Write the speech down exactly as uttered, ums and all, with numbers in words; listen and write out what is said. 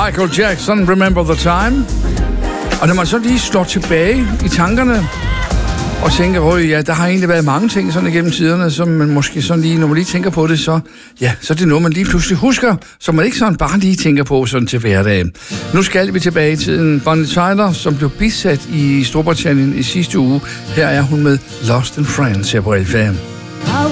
Michael Jackson, Remember the Time. Og når man så lige slår tilbage i tankerne og tænker, åh ja, der har egentlig været mange ting sådan igennem tiderne, som man måske sådan lige, når man lige tænker på det, så ja, så er det noget, man lige pludselig husker, som man ikke sådan bare lige tænker på sådan til hverdagen. Nu skal vi tilbage i tiden. Bonnie Tyler, som blev bisat i Storbritannien i sidste uge. Her er hun med Lost in France her på L F M.